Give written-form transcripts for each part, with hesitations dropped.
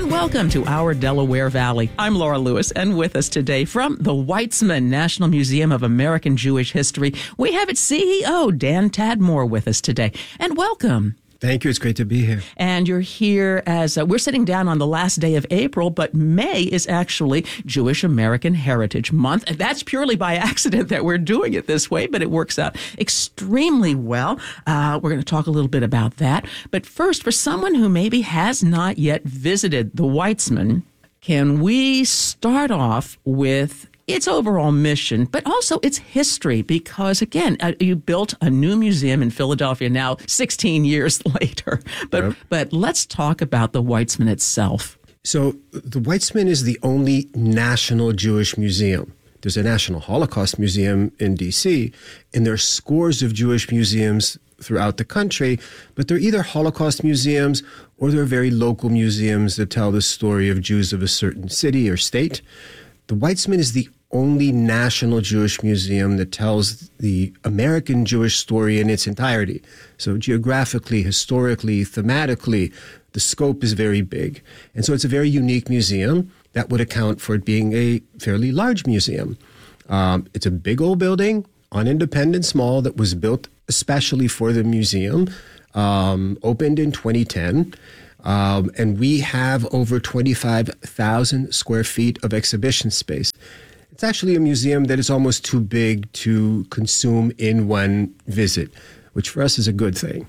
and welcome to our Delaware Valley. I'm Laura Lewis, and with us today from the Weitzman National Museum of American Jewish History, we have its CEO, Dan Tadmor, with us today. And welcome. Thank you. It's great to be here. And you're here as we're sitting down on the last day of April, but May is actually Jewish American Heritage Month. And that's purely by accident that we're doing it this way, but it works out extremely well. We're going to talk a little bit about that. But first, for someone who maybe has not yet visited the Weitzman, can we start off with its overall mission, but also its history? Because, again, you built a new museum in Philadelphia now 16 years later. But let's talk about the Weitzman itself. So the Weitzman is the only national Jewish museum. There's a National Holocaust Museum in D.C., and there are scores of Jewish museums throughout the country, but they're either Holocaust museums or they're very local museums that tell the story of Jews of a certain city or state. The Weitzman is the only national Jewish museum that tells the American Jewish story in its entirety. So geographically, historically, thematically, the scope is very big. And so it's a very unique museum that would account for it being a fairly large museum. It's a big old building on Independence Mall that was built especially for the museum, opened in 2010. And we have over 25,000 square feet of exhibition space. It's actually a museum that is almost too big to consume in one visit, which for us is a good thing.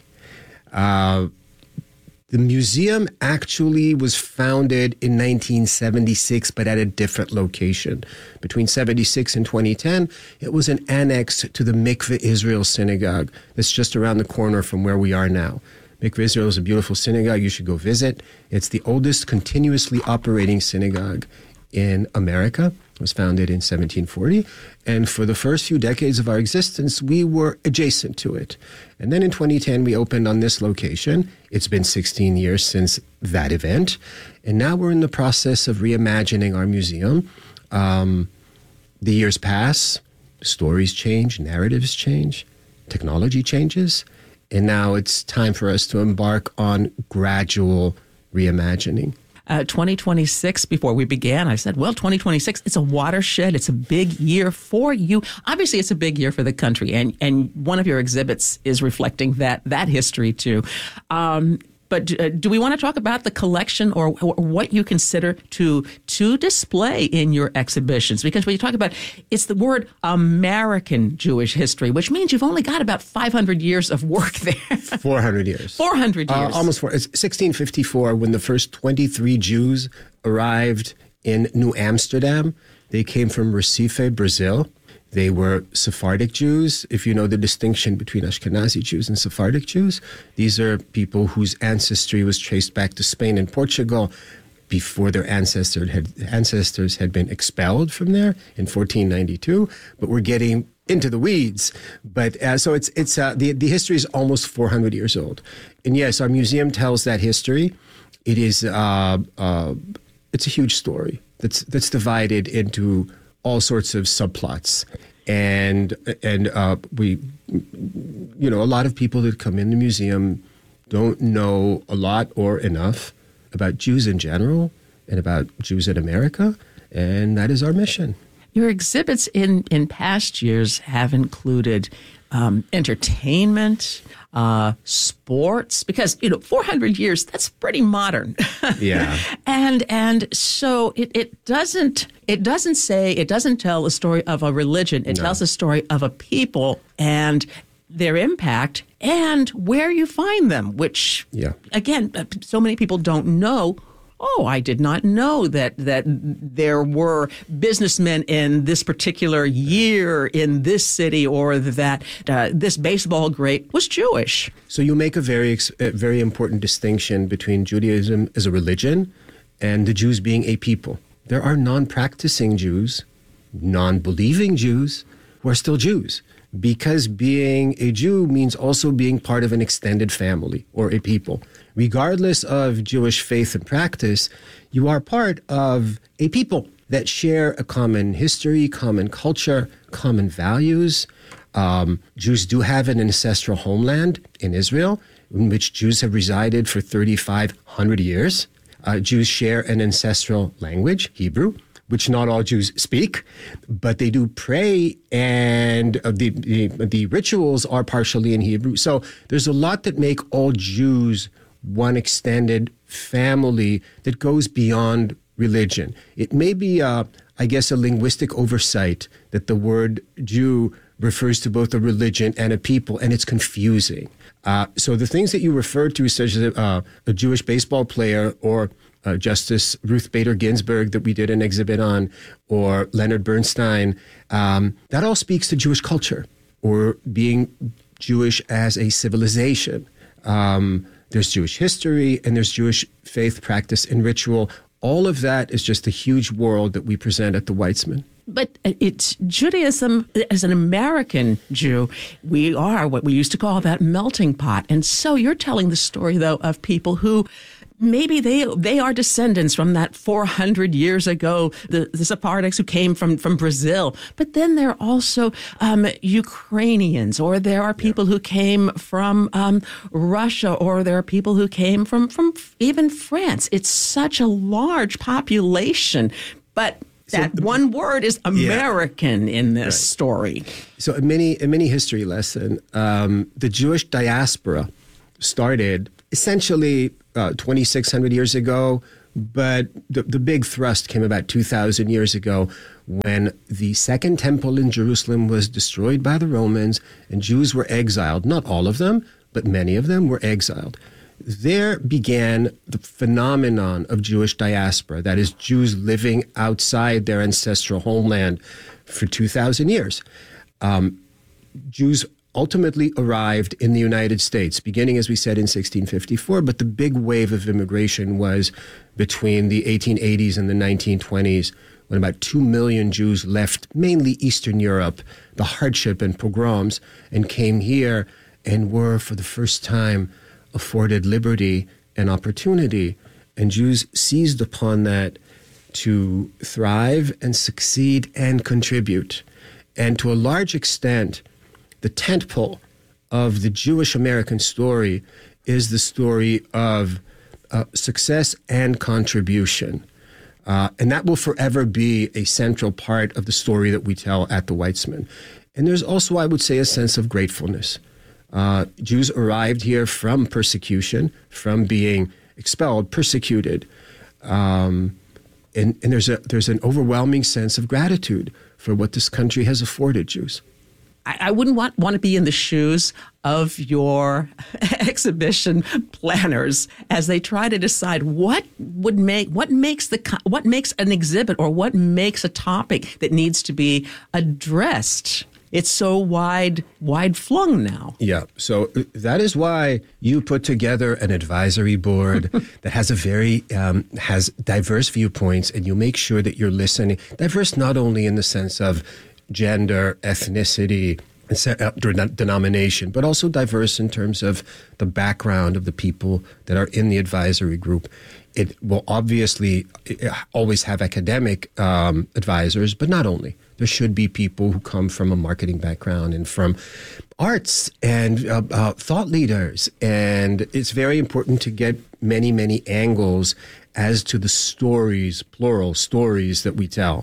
The museum actually was founded in 1976, but at a different location. Between 76 and 2010, it was an annex to the Mikveh Israel Synagogue that's just around the corner from where we are now. Mikveh Israel is a beautiful synagogue. You should go visit. It's the oldest continuously operating synagogue in America. It was founded in 1740. And for the first few decades of our existence, we were adjacent to it. And then in 2010, we opened on this location. It's been 16 years since that event. And now we're in the process of reimagining our museum. The years pass, stories change, narratives change, technology changes. And now it's time for us to embark on gradual reimagining. 2026, before we began, I said, well, 2026, it's a watershed. It's a big year for you. Obviously, it's a big year for the country. And one of your exhibits is reflecting that history, too. But do we want to talk about the collection or what you consider to display in your exhibitions? Because when you talk about, it's the word American Jewish history, which means you've only got about 500 years of work there. 400 years. 400 years. Almost four. It's 1654 when the first 23 Jews arrived in New Amsterdam. They came from Recife, Brazil. They were Sephardic Jews. If you know the distinction between Ashkenazi Jews and Sephardic Jews, these are people whose ancestry was traced back to Spain and Portugal before their ancestors had been expelled from there in 1492. But we're getting into the weeds. But so it's the history is almost 400 years old. And yes, our museum tells that history. It is it's a huge story that's divided into all sorts of subplots. And we, a lot of people that come in the museum don't know a lot or enough about Jews in general and about Jews in America, and that is our mission. Your exhibits in past years have included entertainment, sports, because 400 years, that's pretty modern. Yeah. and so it doesn't tell a story of a religion. It tells a story of a people and their impact and where you find them, which again, so many people don't know. Oh, I did not know that there were businessmen in this particular year in this city, or that this baseball great was Jewish. So you make a very important distinction between Judaism as a religion and the Jews being a people. There are non-practicing Jews, non-believing Jews who are still Jews, because being a Jew means also being part of an extended family or a people. Regardless of Jewish faith and practice, you are part of a people that share a common history, common culture, common values. Jews do have an ancestral homeland in Israel, in which Jews have resided for 3,500 years. Jews share an ancestral language, Hebrew, which not all Jews speak, but they do pray, and the rituals are partially in Hebrew. So there's a lot that make all Jews one extended family that goes beyond religion. It may be, I guess, a linguistic oversight that the word Jew refers to both a religion and a people, and it's confusing. So the things that you referred to, such as a Jewish baseball player or Justice Ruth Bader Ginsburg that we did an exhibit on, or Leonard Bernstein, that all speaks to Jewish culture or being Jewish as a civilization. There's Jewish history and there's Jewish faith, practice, and ritual. All of that is just a huge world that we present at the Weitzman. But it's Judaism, as an American Jew, we are what we used to call that melting pot. And so you're telling the story, though, of people who maybe they are descendants from that 400 years ago, the Sephardics who came from Brazil. But then there are also Ukrainians, or there are people who came from Russia, or there are people who came from even France. It's such a large population, but that one word is American in this story. So a mini history lesson, the Jewish diaspora started essentially 2,600 years ago, but the big thrust came about 2,000 years ago when the Second Temple in Jerusalem was destroyed by the Romans and Jews were exiled. Not all of them, but many of them were exiled. There began the phenomenon of Jewish diaspora, that is, Jews living outside their ancestral homeland for 2,000 years. Jews ultimately arrived in the United States, beginning, as we said, in 1654, but the big wave of immigration was between the 1880s and the 1920s, when about 2 million Jews left mainly Eastern Europe, the hardship and pogroms, and came here and were, for the first time, afforded liberty and opportunity. And Jews seized upon that to thrive and succeed and contribute. And to a large extent, the tentpole of the Jewish American story is the story of success and contribution. And that will forever be a central part of the story that we tell at the Weitzman. And there's also, I would say, a sense of gratefulness. Jews arrived here from persecution, from being expelled, persecuted. And there's an overwhelming sense of gratitude for what this country has afforded Jews. I wouldn't want to be in the shoes of your exhibition planners as they try to decide what makes an exhibit, or what makes a topic that needs to be addressed. It's so wide flung now. Yeah. So that is why you put together an advisory board that has has diverse viewpoints, and you make sure that you're listening. Diverse not only in the sense of gender, ethnicity, denomination, but also diverse in terms of the background of the people that are in the advisory group. It will obviously always have academic advisors, but not only. There should be people who come from a marketing background and from arts and thought leaders. And it's very important to get many, many angles as to the stories, plural stories that we tell.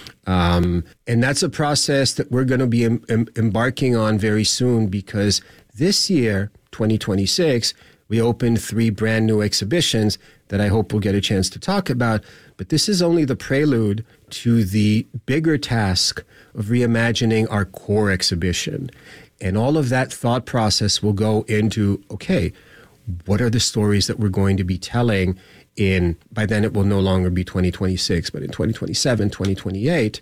And that's a process that we're going to be embarking on very soon, because this year, 2026, we opened 3 brand new exhibitions that I hope we'll get a chance to talk about. But this is only the prelude to the bigger task of reimagining our core exhibition. And all of that thought process will go into, okay, what are the stories that we're going to be telling by then it will no longer be 2026, but in 2027, 2028,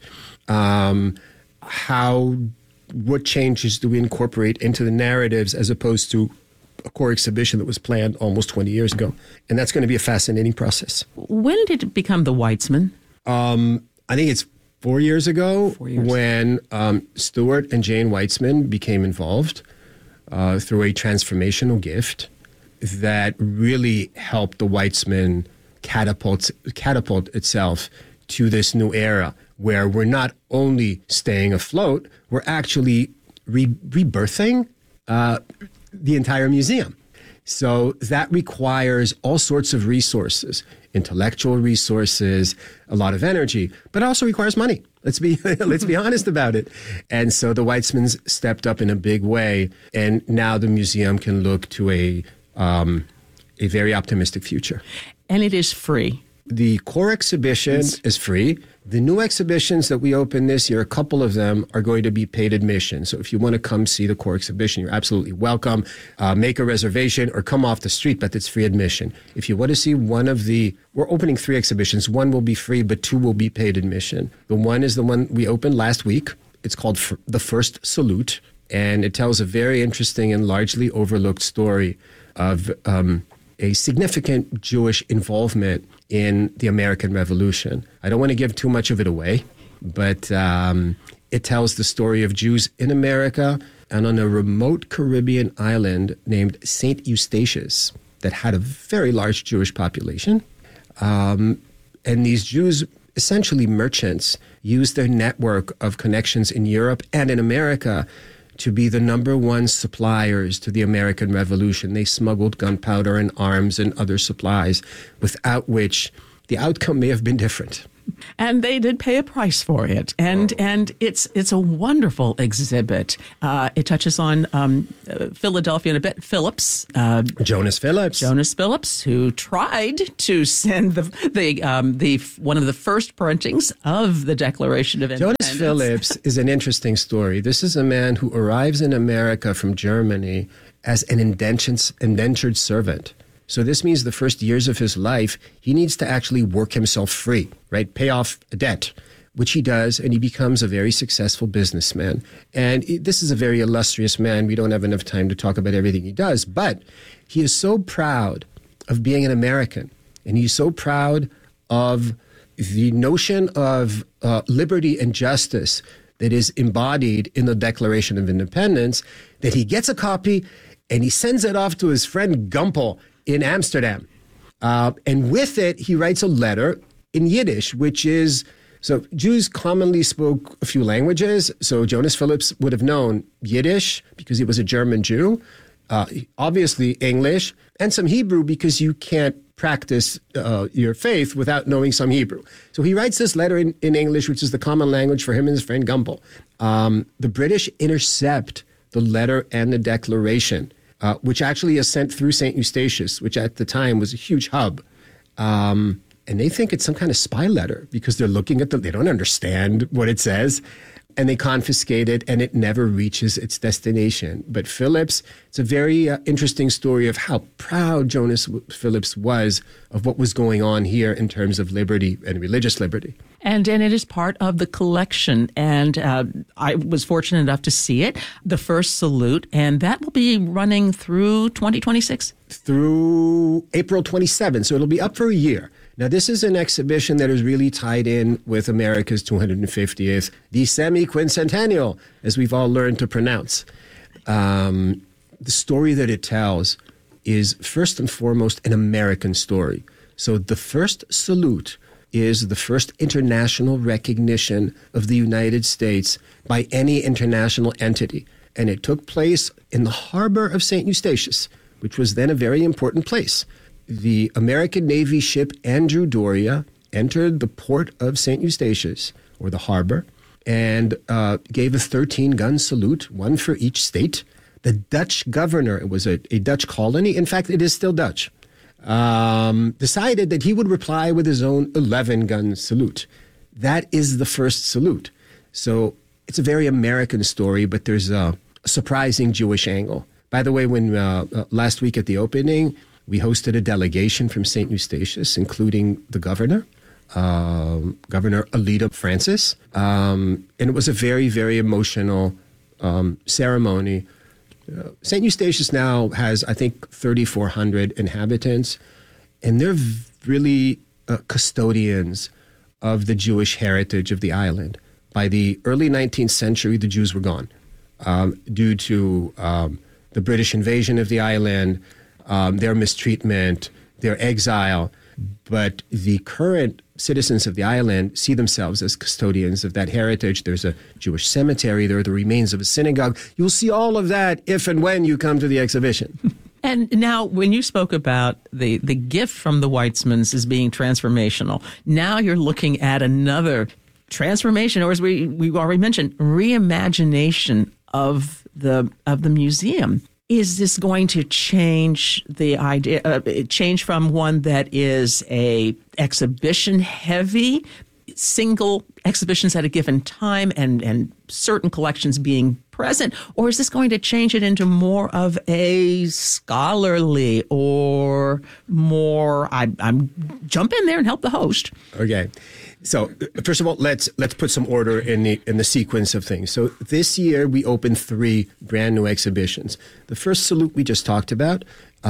what changes do we incorporate into the narratives as opposed to a core exhibition that was planned almost 20 years ago? And that's going to be a fascinating process. When did it become the Weitzman? I think it's 4 years ago when Stuart and Jane Weitzman became involved through a transformational gift that really helped the Weitzman catapult itself to this new era where we're not only staying afloat, we're actually rebirthing the entire museum. So that requires all sorts of resources, intellectual resources, a lot of energy, but it also requires money. Let's be honest about it. And so the Weitzmans stepped up in a big way, and now the museum can look to a very optimistic future. And it is free. The core exhibition is free. The new exhibitions that we open this year, a couple of them are going to be paid admission. So if you want to come see the core exhibition, you're absolutely welcome. Make a reservation or come off the street, but it's free admission. If you want to see we're opening 3 exhibitions. 1 will be free, but 2 will be paid admission. The one is the one we opened last week. It's called The First Salute, and it tells a very interesting and largely overlooked story of a significant Jewish involvement in the American Revolution. I don't want to give too much of it away, but it tells the story of Jews in America and on a remote Caribbean island named St. Eustatius that had a very large Jewish population. And these Jews, essentially merchants, used their network of connections in Europe and in America to be the number one suppliers to the American Revolution. They smuggled gunpowder and arms and other supplies, without which the outcome may have been different. And they did pay a price for it. And it's a wonderful exhibit. It touches on Philadelphia and a bit. Phillips. Jonas Phillips, who tried to send the one of the first printings of the Declaration of Independence. Jonas Phillips is an interesting story. This is a man who arrives in America from Germany as an indentured servant. So this means the first years of his life, he needs to actually work himself free, right? Pay off a debt, which he does, and he becomes a very successful businessman. And this is a very illustrious man. We don't have enough time to talk about everything he does, but he is so proud of being an American, and he's so proud of the notion of liberty and justice that is embodied in the Declaration of Independence that he gets a copy and he sends it off to his friend Gumpel in Amsterdam. And with it, he writes a letter in Yiddish, which is, so Jews commonly spoke a few languages. So Jonas Phillips would have known Yiddish because he was a German Jew, obviously English, and some Hebrew because you can't practice your faith without knowing some Hebrew. So he writes this letter in English, which is the common language for him and his friend Gumpel. The British intercept the letter and the declaration, which actually is sent through St. Eustatius, which at the time was a huge hub. And they think it's some kind of spy letter because they're looking at they don't understand what it says, and they confiscate it, and it never reaches its destination. But Phillips, it's a very interesting story of how proud Jonas Phillips was of what was going on here in terms of liberty and religious liberty. And it is part of the collection, and I was fortunate enough to see it, The First Salute, and that will be running through 2026? Through April 27, so it'll be up for a year. Now, this is an exhibition that is really tied in with America's 250th, the semi-quincentennial, as we've all learned to pronounce. The story that it tells is first and foremost an American story. So the First Salute is the first international recognition of the United States by any international entity. And it took place in the harbor of St. Eustatius, which was then a very important place. The American Navy ship Andrew Doria entered the port of St. Eustatius, or the harbor, and gave a 13-gun salute, one for each state. The Dutch governor, it was a Dutch colony, in fact, it is still Dutch, decided that he would reply with his own 11-gun salute. That is the first salute. So it's a very American story, but there's a surprising Jewish angle. By the way, when last week at the opening, we hosted a delegation from St. Eustatius, including the governor, Governor Alida Francis. And it was a very, very emotional ceremony. St. Eustatius now has, I think, 3,400 inhabitants, and they're really custodians of the Jewish heritage of the island. By the early 19th century, the Jews were gone due to the British invasion of the island, their mistreatment, their exile. But the current citizens of the island see themselves as custodians of that heritage. There's a Jewish cemetery. There are the remains of a synagogue. You'll see all of that if and when you come to the exhibition. And now, when you spoke about the gift from the Weitzmans as being transformational, now you're looking at another transformation, or as we already mentioned, reimagination of the museum. Is this going to change the idea? Change from one that is a exhibition heavy, single exhibitions at a given time, and certain collections being present, or is this going to change it into more of a scholarly or more? I'm jump in there and help the host. Okay. So first of all, let's put some order in the sequence of things. So this year we opened 3 brand new exhibitions. The first Salute we just talked about.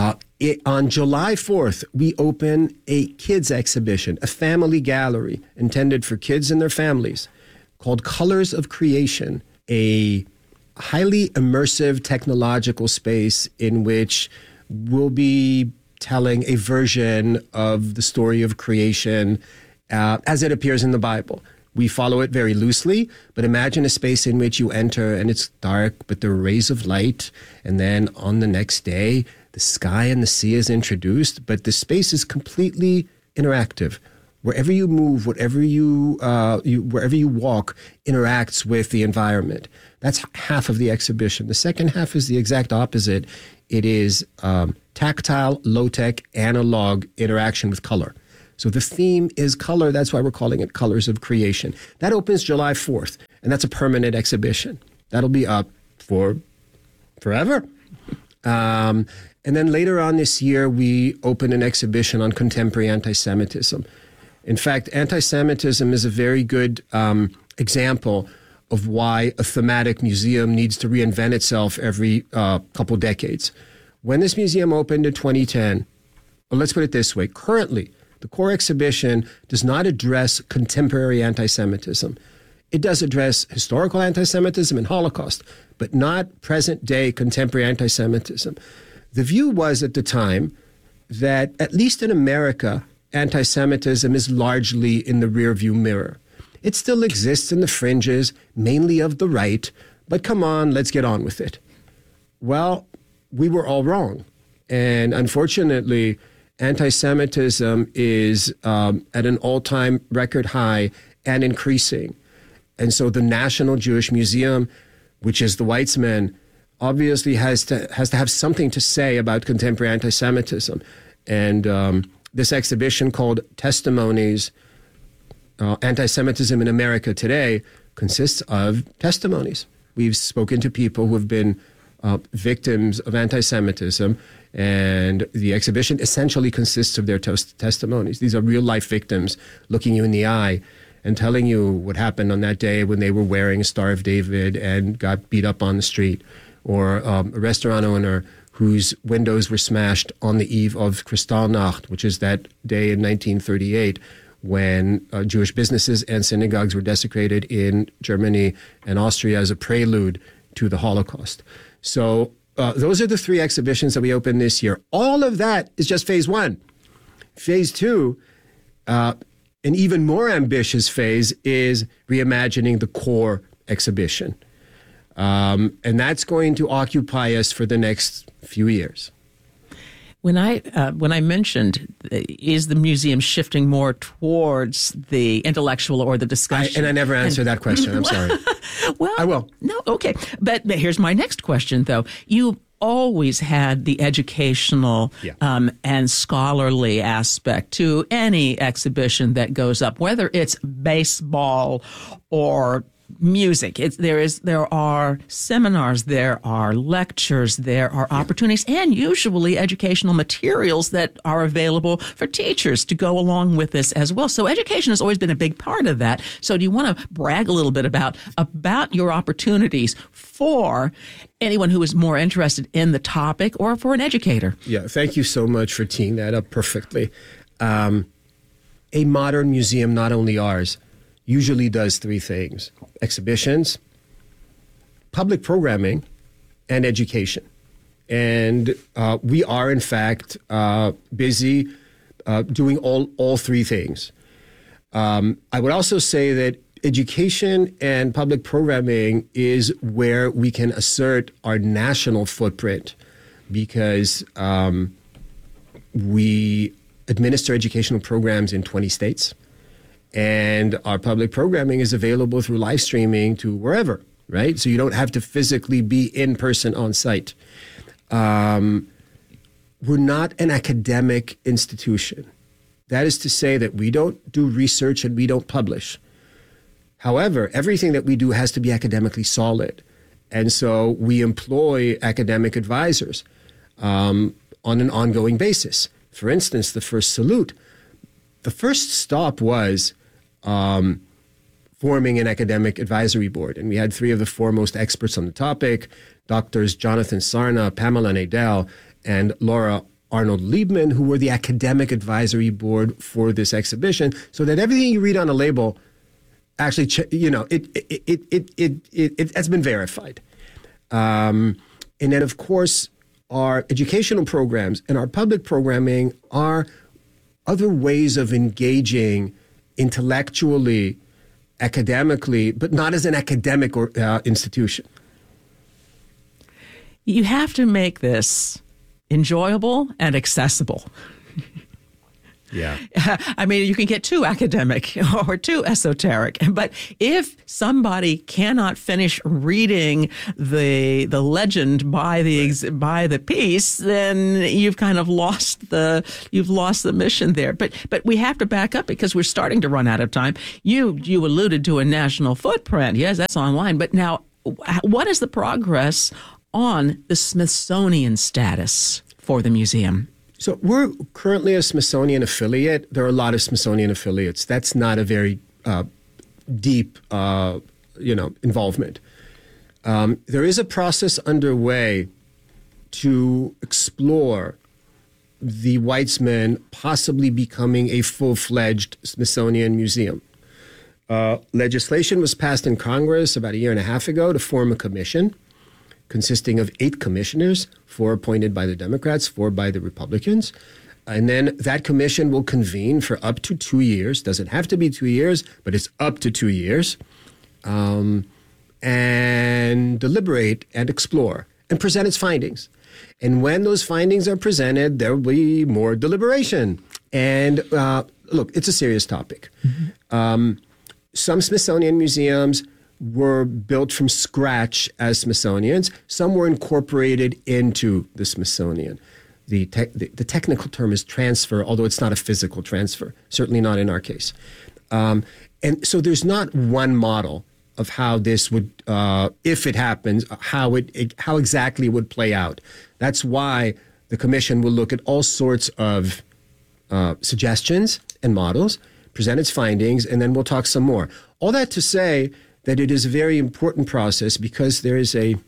On July 4th, we open a kids exhibition, a family gallery intended for kids and their families, called Colors of Creation, a highly immersive technological space in which we'll be telling a version of the story of creation as it appears in the Bible. We follow it very loosely, but imagine a space in which you enter and it's dark, but there are rays of light. And then on the next day, the sky and the sea is introduced, but the space is completely interactive. Wherever you move, wherever you walk, interacts with the environment. That's half of the exhibition. The second half is the exact opposite. It is tactile, low-tech, analog interaction with color. So the theme is color. That's why we're calling it Colors of Creation. That opens July 4th, and that's a permanent exhibition. That'll be up for forever. And then later on this year, we open an exhibition on contemporary anti-Semitism. In fact, anti-Semitism is a very good example of why a thematic museum needs to reinvent itself every couple decades. When this museum opened in 2010, well, let's put it this way. Currently, the core exhibition does not address contemporary anti-Semitism. It does address historical anti-Semitism and Holocaust, but not present-day contemporary anti-Semitism. The view was at the time that, at least in America, anti-Semitism is largely in the rearview mirror. It still exists in the fringes, mainly of the right, but come on, let's get on with it. Well, we were all wrong. And unfortunately, anti-Semitism is at an all-time record high and increasing. And so the National Jewish Museum, which is the Weitzman, obviously has to have something to say about contemporary anti-Semitism. And this exhibition called Testimonies, Anti-Semitism in America Today, consists of testimonies. We've spoken to people who have been victims of anti-Semitism, and the exhibition essentially consists of their testimonies. These are real-life victims looking you in the eye and telling you what happened on that day when they were wearing a Star of David and got beat up on the street, or a restaurant owner whose windows were smashed on the eve of Kristallnacht, which is that day in 1938 when Jewish businesses and synagogues were desecrated in Germany and Austria as a prelude to the Holocaust. So those are the 3 exhibitions that we opened this year. All of that is just phase 1. Phase 2, an even more ambitious phase, is reimagining the core exhibition. And that's going to occupy us for the next few years. When I mentioned, is the museum shifting more towards the intellectual or the discussion? I never answered that question. I'm sorry. Well, I will. No, okay. But here's my next question, though. You always had the educational and scholarly aspect to any exhibition that goes up, whether it's baseball or music. There are seminars, there are lectures, there are opportunities, and usually educational materials that are available for teachers to go along with this as well. So education has always been a big part of that. So do you want to brag a little bit about your opportunities for anyone who is more interested in the topic, or for an educator? Yeah, thank you so much for teeing that up perfectly. A modern museum, not only ours, usually does 3 things: exhibitions, public programming, and education. And we are, in fact, busy doing all 3 things. I would also say that education and public programming is where we can assert our national footprint because we administer educational programs in 20 states, and our public programming is available through live streaming to wherever, right? So you don't have to physically be in person on site. We're not an academic institution. That is to say that we don't do research and we don't publish. However, everything that we do has to be academically solid. And so we employ academic advisors on an ongoing basis. For instance, the first salute, the first stop was forming an academic advisory board. And we had three of the foremost experts on the topic, Doctors Jonathan Sarna, Pamela Nadel, and Laura Arnold Liebman, who were the academic advisory board for this exhibition, so that everything you read on a label actually, it has been verified. And then, of course, our educational programs and our public programming are other ways of engaging intellectually, academically, but not as an academic institution. You have to make this enjoyable and accessible. Yeah. I mean, you can get too academic or too esoteric, but if somebody cannot finish reading the legend by the piece, then you've kind of lost the mission there. But we have to back up because we're starting to run out of time. You alluded to a national footprint. Yes, that's online. But now, what is the progress on the Smithsonian status for the museum? So we're currently a Smithsonian affiliate. There are a lot of Smithsonian affiliates. That's not a very deep, involvement. There is a process underway to explore the Weitzman possibly becoming a full-fledged Smithsonian museum. Legislation was passed in Congress about a year and a half ago to form a commission consisting of 8 commissioners, 4 appointed by the Democrats, 4 by the Republicans. And then that commission will convene for up to 2 years. Doesn't have to be 2 years, but it's up to 2 years. And deliberate and explore and present its findings. And when those findings are presented, there will be more deliberation. And look, it's a serious topic. Mm-hmm. Some Smithsonian museums were built from scratch as Smithsonians. Some were incorporated into the Smithsonian. The technical term is transfer, although it's not a physical transfer, certainly not in our case. And so there's not one model of how this would, if it happens, how exactly it would play out. That's why the commission will look at all sorts of suggestions and models, present its findings, and then we'll talk some more. All that to say that it is a very important process because there's an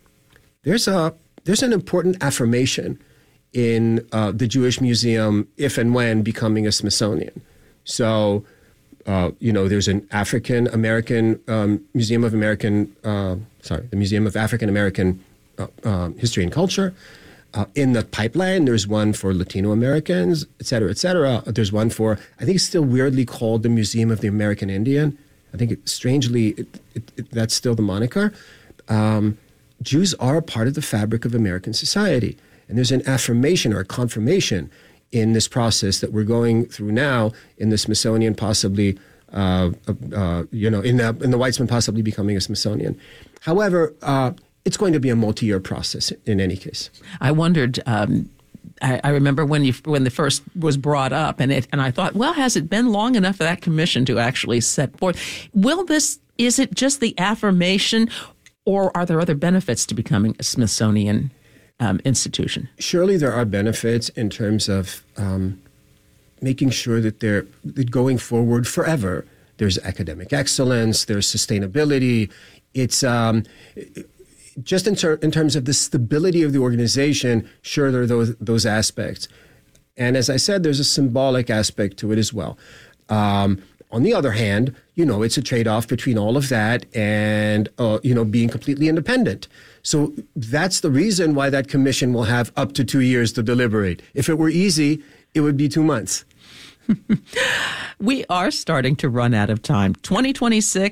important affirmation in the Jewish Museum if and when becoming a Smithsonian. So, there's an African American the Museum of African American History and Culture. In the pipeline, there's one for Latino Americans, et cetera, et cetera. There's one for, I think it's still weirdly called the Museum of the American Indian. I think that's still the moniker. Jews are a part of the fabric of American society. And there's an affirmation or a confirmation in this process that we're going through now in the Smithsonian possibly, in the Weitzman possibly becoming a Smithsonian. However, it's going to be a multi-year process in any case. I wondered, I remember when the first was brought up, and I thought, well, has it been long enough for that commission to actually set forth? Is it just the affirmation, or are there other benefits to becoming a Smithsonian institution? Surely there are benefits in terms of making sure that that going forward forever, there's academic excellence, there's sustainability. It's just in terms of the stability of the organization, sure, there are those aspects. And as I said, there's a symbolic aspect to it as well. On the other hand, it's a trade-off between all of that and, being completely independent. So that's the reason why that commission will have up to 2 years to deliberate. If it were easy, it would be 2 months. We are starting to run out of time. 2026,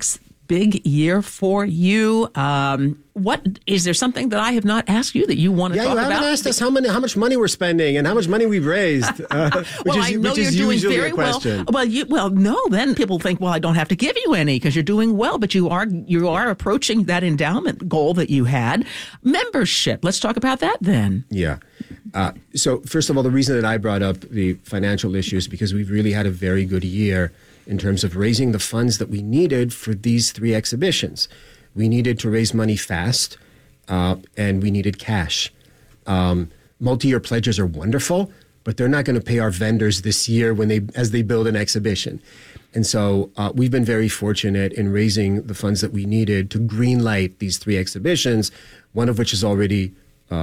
big year for you. What is there something that I have not asked you that you want to talk about? Yeah, you haven't asked us how much money we're spending and how much money we've raised. Well, I know you're doing very well. Well, no. Then people think, well, I don't have to give you any because you're doing well, but you are approaching that endowment goal that you had. Membership. Let's talk about that then. Yeah. So first of all, the reason that I brought up the financial issue is because we've really had a very good year in terms of raising the funds that we needed for these 3 exhibitions. We needed to raise money fast, and we needed cash. Multi-year pledges are wonderful, but they're not going to pay our vendors this year as they build an exhibition. And so we've been very fortunate in raising the funds that we needed to greenlight these 3 exhibitions, one of which has already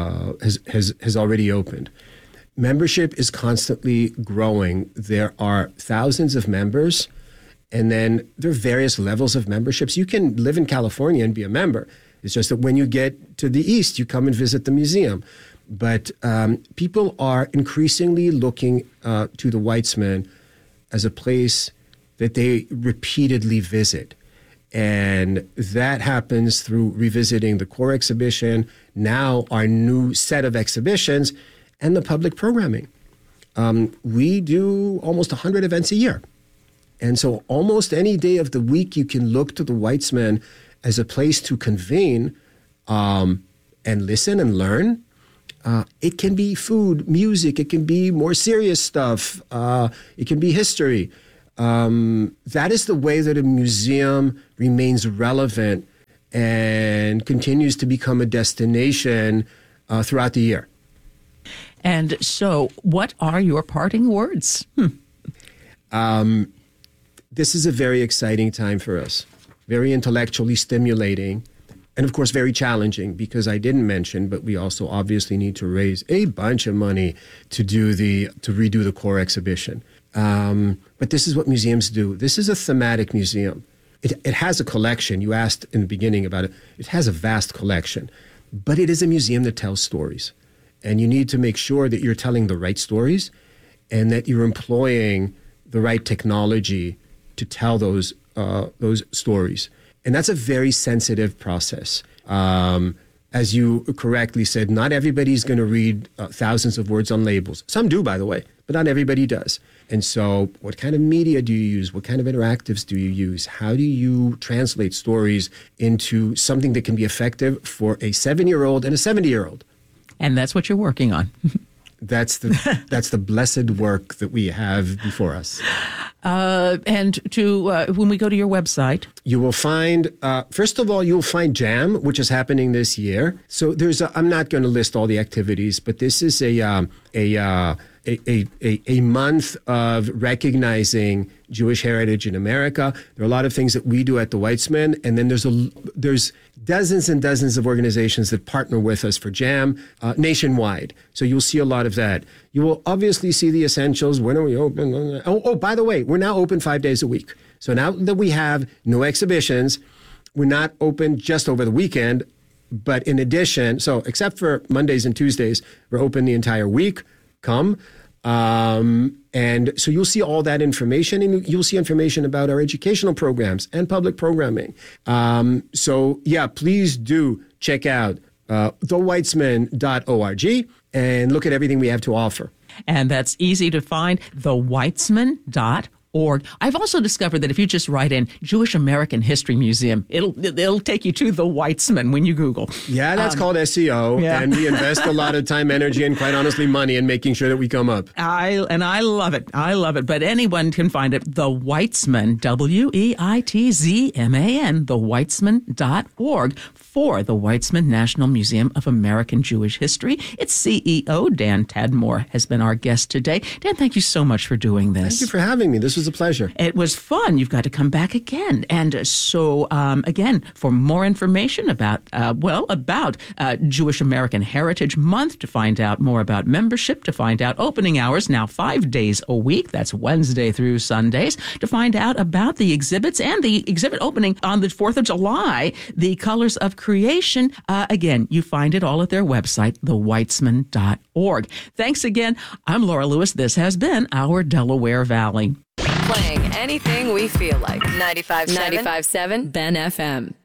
opened. Membership is constantly growing. There are thousands of members, and then there are various levels of memberships. You can live in California and be a member. It's just that when you get to the East, you come and visit the museum. But people are increasingly looking to the Weitzman as a place that they repeatedly visit. And that happens through revisiting the core exhibition, now our new set of exhibitions, and the public programming. We do almost 100 events a year. And so almost any day of the week, you can look to the Weitzman as a place to convene and listen and learn. It can be food, music. It can be more serious stuff. It can be history. That is the way that a museum remains relevant and continues to become a destination throughout the year. And so what are your parting words? This is a very exciting time for us, very intellectually stimulating, and of course very challenging because I didn't mention, but we also obviously need to raise a bunch of money to redo the core exhibition. But this is what museums do. This is a thematic museum. It has a collection. You asked in the beginning about it. It has a vast collection, but it is a museum that tells stories. And you need to make sure that you're telling the right stories and that you're employing the right technology to tell those stories. And that's a very sensitive process. As you correctly said, not everybody's going to read thousands of words on labels. Some do, by the way, but not everybody does. And so what kind of media do you use? What kind of interactives do you use? How do you translate stories into something that can be effective for a 7-year-old and a 70-year-old? And that's what you're working on. That's the blessed work that we have before us. And when we go to your website, you will find, first of all, you'll find Jam, which is happening this year. So I'm not going to list all the activities, but this is a month of recognizing Jewish heritage in America. There are a lot of things that we do at the Weitzman, and then there's dozens and dozens of organizations that partner with us for Jam nationwide. So you'll see a lot of that. You will obviously see the essentials. When are we open? Oh, by the way, we're now open 5 days a week. So now that we have no exhibitions, we're not open just over the weekend, but in addition, so except for Mondays and Tuesdays, we're open the entire week. Come. And so you'll see all that information, and you'll see information about our educational programs and public programming. So yeah, please do check out theweitzman.org and look at everything we have to offer. And that's easy to find, theweitzman.org. I've also discovered that if you just write in Jewish American History Museum, it'll take you to the Weitzman when you Google. Yeah, that's called SEO, yeah. And we invest a lot of time, energy, and quite honestly money in making sure that we come up. I love it. I love it. But anyone can find it. The Weitzman, WEITZMAN, theweitzman.org for the Weitzman National Museum of American Jewish History. Its CEO, Dan Tadmor, has been our guest today. Dan, thank you so much for doing this. Thank you for having me. This was a pleasure. It was fun. You've got to come back again. And so, again, for more information about Jewish American Heritage Month, to find out more about membership, to find out opening hours, now 5 days a week, that's Wednesday through Sundays, to find out about the exhibits and the exhibit opening on the 4th of July, the Colors of Creation. Again, you find it all at their website, theweitzman.org. Thanks again. I'm Laura Lewis. This has been Our Delaware Valley. Playing anything we feel like. 95.7 Ben FM.